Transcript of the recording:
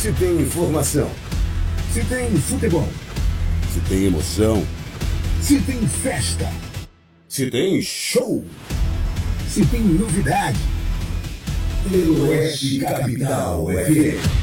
Se tem informação, se tem futebol, se tem emoção, se tem festa, se tem show, se tem novidade, pelo Oeste Capital FM.